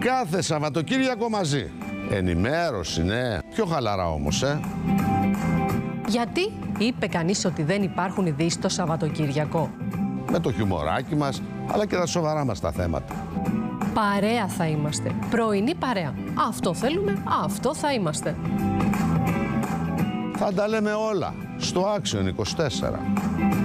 Κάθε Σαββατοκύριακο μαζί. Ενημέρωση, ναι. Πιο χαλαρά όμως, Γιατί είπε κανείς ότι δεν υπάρχουν ειδήσεις το Σαββατοκύριακο? Με το χιουμοράκι μας, αλλά και τα σοβαρά μας τα θέματα. Παρέα θα είμαστε. Πρωινή παρέα. Αυτό θέλουμε, αυτό θα είμαστε. Θα τα λέμε όλα στο Action 24.